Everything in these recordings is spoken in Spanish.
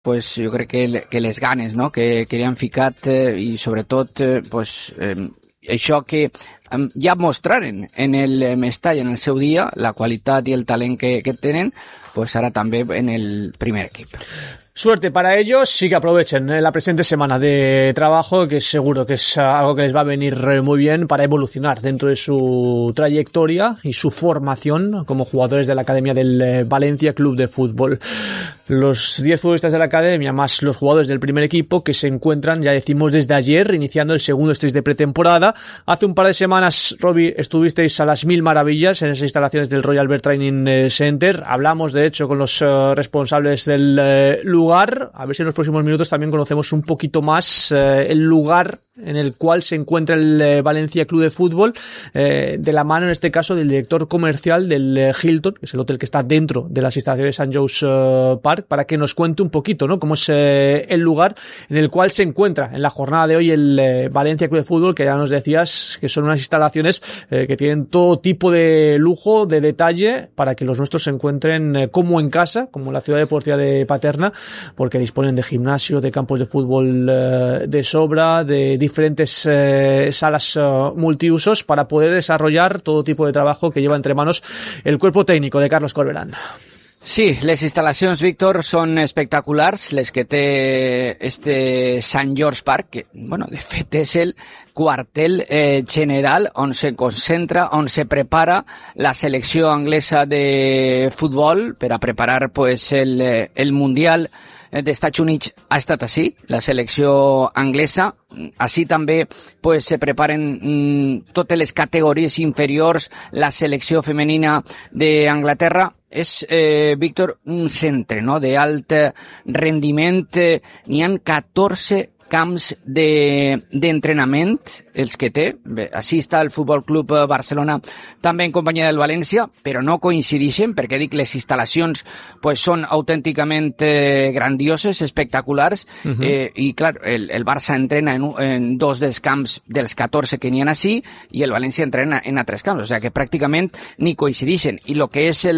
pues jo crec que les ganes, no?, que li han ficat i sobretot pues això que ja mostraren en el Mestalla en el seu dia, la qualitat i el talent que tenen, pues ara també en el primer equip. Suerte para ellos y que aprovechen la presente semana de trabajo, que seguro que es algo que les va a venir muy bien para evolucionar dentro de su trayectoria y su formación como jugadores de la Academia del Valencia Club de Fútbol. Los 10 futbolistas de la Academia más los jugadores del primer equipo que se encuentran, ya decimos, desde ayer, iniciando el segundo stage de pretemporada. Hace un par de semanas, Robbie, estuvisteis a las mil maravillas en esas instalaciones del Royal Albert Training Center. Hablamos, de hecho, con los responsables del lugar. A ver si en los próximos minutos también conocemos un poquito más el lugar en el cual se encuentra el Valencia Club de Fútbol, de la mano en este caso del director comercial del Hilton, que es el hotel que está dentro de las instalaciones de St. Joe's Park, para que nos cuente un poquito, ¿no?, cómo es el lugar en el cual se encuentra en la jornada de hoy el Valencia Club de Fútbol, que ya nos decías que son unas instalaciones que tienen todo tipo de lujo, de detalle, para que los nuestros se encuentren como en casa, como en la ciudad deportiva de Paterna, porque disponen de gimnasio, de campos de fútbol de sobra, de diferentes salas multiusos para poder desarrollar todo tipo de trabajo que lleva entre manos el cuerpo técnico de Carlos Corberán. Sí, les instal·lacions, Víctor, són espectaculars, les que té este St. George Park, que, bueno, de fet és el quartel general on se concentra, on se prepara la selecció anglesa de futbol per a preparar pues el Mundial d'Estats Units. Ha estat així, la selecció anglesa. Així també pues, se preparen totes les categories inferiors, la selecció femenina d'Anglaterra. És, Víctor, un centre, no?, d'alt rendiment. N'hi ha 14 camps d'entrenament, els que té. Bé, així està el Futbol Club Barcelona, també en companyia del València, però no coincideixen, perquè dic, les instal·lacions pues, són autènticament grandioses, espectaculars, i clar, el Barça entrena en dos dels camps dels 14 que n'hi ha així, i el València entrena en altres camps, o sigui que pràcticament ni coincideixen. I el que és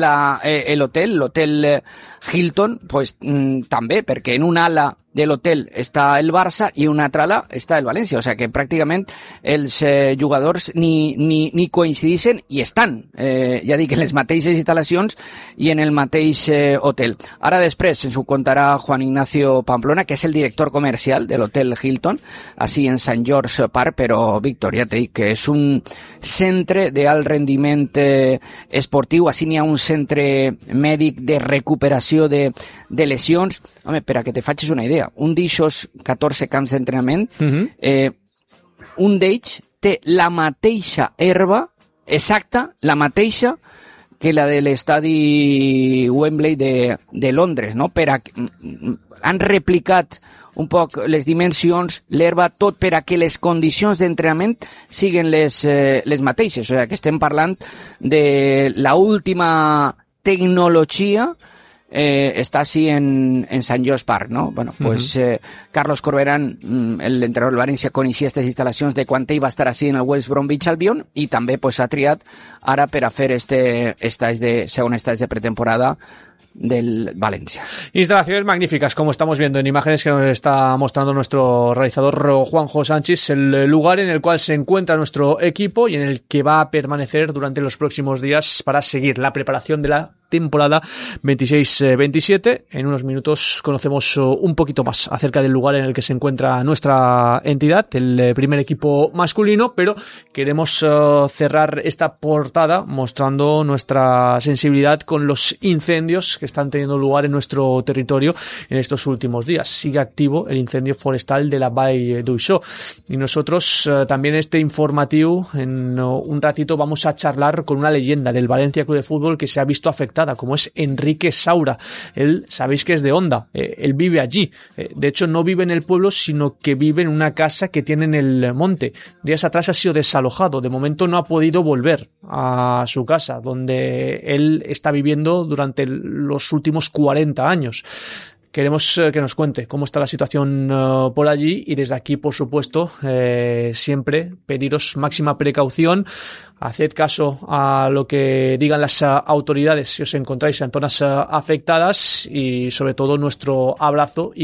l'hotel Hilton, pues, també, perquè en una ala de l'hotel està el Barça i una altra ala està el València, o sigui que pràcticament els jugadors ni coincideixen i estan, ja dic, en les mateixes instal·lacions i en el mateix hotel. Ara després ens ho contarà Juan Ignacio Pamplona, que és el director comercial de l'hotel Hilton, així en St. George Park, però Víctor, ja t'he dit que és un centre d'alt rendiment esportiu, així n'hi ha un centre mèdic de recuperació de lesions. Home, per a que te facis una idea, un d'aixòs 14 camps d'entrenament, un d'ells té la mateixa herba exacta, la mateixa que la de l'estadi Wembley de Londres, no? Han replicat un poc les dimensions, l'herba, tot per a que les condicions d'entrenament siguin les mateixes. O sigui, que estem parlant de l'última tecnologia. Está así en St. George Park, ¿no? Bueno, pues Carlos Corberán, el entrenador del València, coneixia aquestes instal·lacions de quan ell va estar així en el West Bromwich Albion i també pues, ha triat ara per a fer segon estats de pretemporada del Valencia. Instalaciones magníficas, como estamos viendo en imágenes que nos está mostrando nuestro realizador Juanjo Sánchez, el lugar en el cual se encuentra nuestro equipo y en el que va a permanecer durante los próximos días para seguir la preparación de la temporada 26-27. En unos minutos conocemos un poquito más acerca del lugar en el que se encuentra nuestra entidad, el primer equipo masculino, pero queremos cerrar esta portada mostrando nuestra sensibilidad con los incendios que están teniendo lugar en nuestro territorio en estos últimos días. Sigue activo el incendio forestal de la Vall d'Uixó y nosotros también este informativo en un ratito vamos a charlar con una leyenda del Valencia Club de Fútbol que se ha visto afectada, como es Enrique Saura. Él, sabéis que es de Onda, él vive allí. De hecho, no vive en el pueblo, sino que vive en una casa que tiene en el monte. Días atrás ha sido desalojado. De momento no ha podido volver a su casa, donde él está viviendo durante los últimos 40 años. queremos que nos cuente cómo está la situación por allí, y desde aquí, por supuesto, siempre pediros máxima precaución. Haced caso a lo que digan las autoridades si os encontráis en zonas afectadas, y sobre todo nuestro abrazo